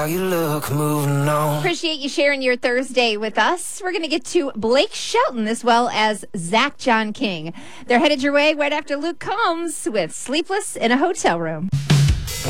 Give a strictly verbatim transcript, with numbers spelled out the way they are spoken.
How you look, moving on. Appreciate you sharing your Thursday with us. We're going to get to Blake Shelton as well as Zach John King. They're headed your way right after Luke Combs with Sleepless in a Hotel Room.